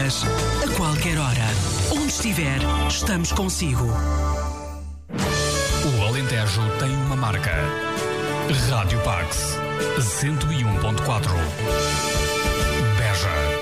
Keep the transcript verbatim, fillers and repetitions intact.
horas, a qualquer hora. Onde estiver, estamos consigo. O Alentejo tem uma marca. Rádio Pax cento e um ponto quatro. Beja.